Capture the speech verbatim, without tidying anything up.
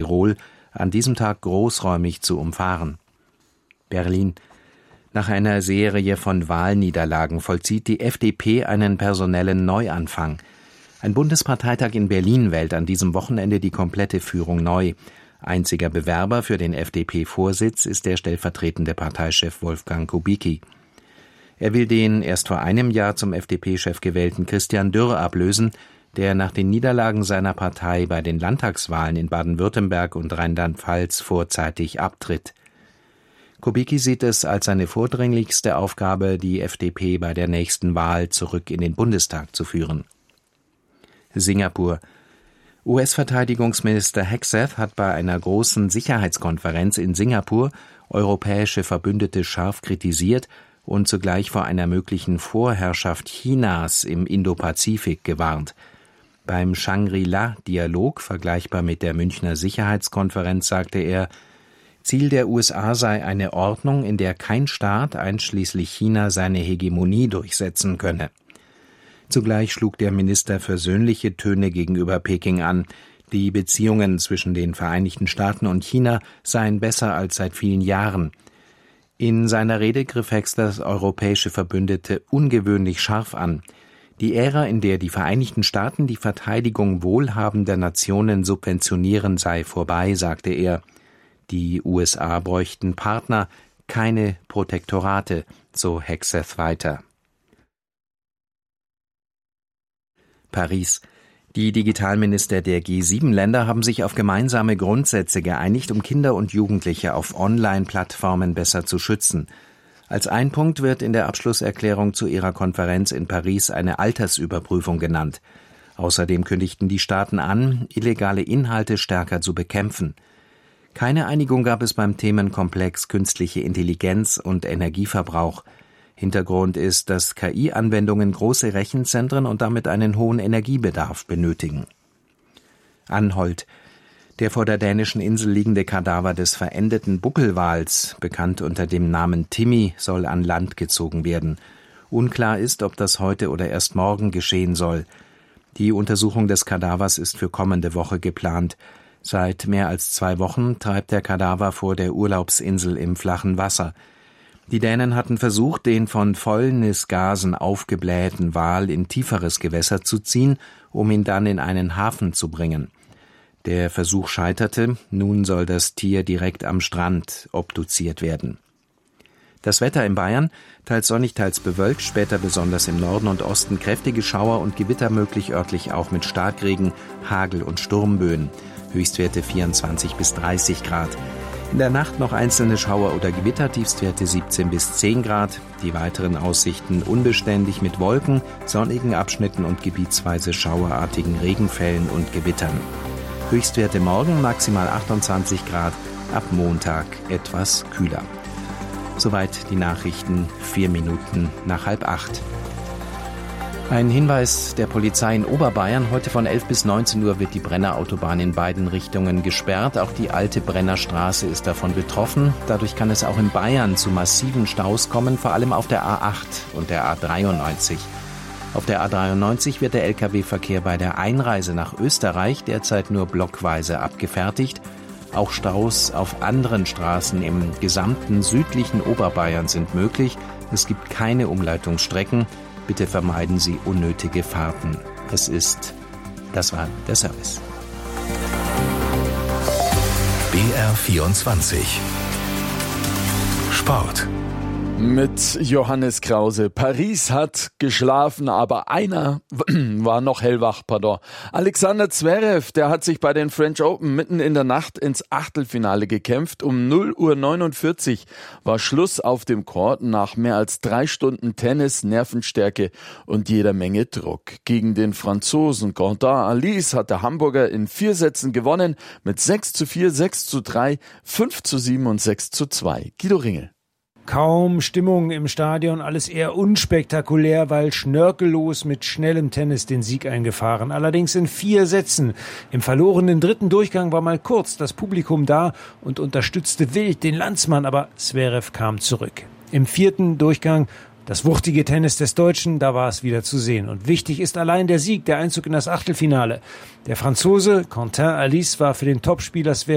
Tirol an diesem Tag großräumig zu umfahren. Berlin. Nach einer Serie von Wahlniederlagen vollzieht die F D P einen personellen Neuanfang. Ein Bundesparteitag in Berlin wählt an diesem Wochenende die komplette Führung neu. Einziger Bewerber für den F D P-Vorsitz ist der stellvertretende Parteichef Wolfgang Kubicki. Er will den erst vor einem Jahr zum F D P-Chef gewählten Christian Dürr ablösen, der nach den Niederlagen seiner Partei bei den Landtagswahlen in Baden-Württemberg und Rheinland-Pfalz vorzeitig abtritt. Kubicki sieht es als seine vordringlichste Aufgabe, die F D P bei der nächsten Wahl zurück in den Bundestag zu führen. Singapur. U S-Verteidigungsminister Hegseth hat bei einer großen Sicherheitskonferenz in Singapur europäische Verbündete scharf kritisiert und zugleich vor einer möglichen Vorherrschaft Chinas im Indopazifik gewarnt. Beim Shangri-La-Dialog, vergleichbar mit der Münchner Sicherheitskonferenz, sagte er, Ziel der U S A sei eine Ordnung, in der kein Staat, einschließlich China, seine Hegemonie durchsetzen könne. Zugleich schlug der Minister versöhnliche Töne gegenüber Peking an. Die Beziehungen zwischen den Vereinigten Staaten und China seien besser als seit vielen Jahren. In seiner Rede griff Hegseth europäische Verbündete ungewöhnlich scharf an. Die Ära, in der die Vereinigten Staaten die Verteidigung wohlhabender Nationen subventionieren, sei vorbei, sagte er. Die U S A bräuchten Partner, keine Protektorate, so Hegseth weiter. Paris. Die Digitalminister der G sieben Länder haben sich auf gemeinsame Grundsätze geeinigt, um Kinder und Jugendliche auf Online-Plattformen besser zu schützen. Als ein Punkt wird in der Abschlusserklärung zu ihrer Konferenz in Paris eine Altersüberprüfung genannt. Außerdem kündigten die Staaten an, illegale Inhalte stärker zu bekämpfen. Keine Einigung gab es beim Themenkomplex künstliche Intelligenz und Energieverbrauch. Hintergrund ist, dass K I-Anwendungen große Rechenzentren und damit einen hohen Energiebedarf benötigen. Anholt. Der vor der dänischen Insel liegende Kadaver des verendeten Buckelwals, bekannt unter dem Namen Timmy, soll an Land gezogen werden. Unklar ist, ob das heute oder erst morgen geschehen soll. Die Untersuchung des Kadavers ist für kommende Woche geplant. Seit mehr als zwei Wochen treibt der Kadaver vor der Urlaubsinsel im flachen Wasser. Die Dänen hatten versucht, den von Fäulnisgasen aufgeblähten Wal in tieferes Gewässer zu ziehen, um ihn dann in einen Hafen zu bringen. Der Versuch scheiterte, nun soll das Tier direkt am Strand obduziert werden. Das Wetter in Bayern, teils sonnig, teils bewölkt, später besonders im Norden und Osten kräftige Schauer und Gewitter möglich, örtlich auch mit Starkregen, Hagel und Sturmböen. Höchstwerte vierundzwanzig bis dreißig Grad. In der Nacht noch einzelne Schauer oder Gewitter, Tiefstwerte siebzehn bis zehn Grad. Die weiteren Aussichten unbeständig mit Wolken, sonnigen Abschnitten und gebietsweise schauerartigen Regenfällen und Gewittern. Höchstwerte morgen maximal achtundzwanzig Grad, ab Montag etwas kühler. Soweit die Nachrichten, vier Minuten nach halb acht. Ein Hinweis der Polizei in Oberbayern. Heute von elf bis neunzehn Uhr wird die Brennerautobahn in beiden Richtungen gesperrt. Auch die alte Brennerstraße ist davon betroffen. Dadurch kann es auch in Bayern zu massiven Staus kommen, vor allem auf der A acht und der A dreiundneunzig. Auf der A dreiundneunzig wird der L K W-Verkehr bei der Einreise nach Österreich derzeit nur blockweise abgefertigt. Auch Staus auf anderen Straßen im gesamten südlichen Oberbayern sind möglich. Es gibt keine Umleitungsstrecken. Bitte vermeiden Sie unnötige Fahrten. Es ist, das war der Service. B R vierundzwanzig Sport. Mit Johannes Krause. Paris hat geschlafen, aber einer war noch hellwach, pardon. Alexander Zverev, der hat sich bei den French Open mitten in der Nacht ins Achtelfinale gekämpft. Um null Uhr neunundvierzig war Schluss auf dem Court nach mehr als drei Stunden Tennis, Nervenstärke und jeder Menge Druck. Gegen den Franzosen Quentin Halys hat der Hamburger in vier Sätzen gewonnen mit sechs zu vier, sechs zu drei, fünf zu sieben und sechs zu zwei. Guido Ringel. Kaum Stimmung im Stadion, alles eher unspektakulär, weil schnörkellos mit schnellem Tennis den Sieg eingefahren. Allerdings in vier Sätzen. Im verlorenen dritten Durchgang war mal kurz das Publikum da und unterstützte wild den Landsmann, aber Zverev kam zurück. Im vierten Durchgang das wuchtige Tennis des Deutschen, da war es wieder zu sehen. Und wichtig ist allein der Sieg, der Einzug in das Achtelfinale. Der Franzose Quentin Halys war für den Topspieler Zverev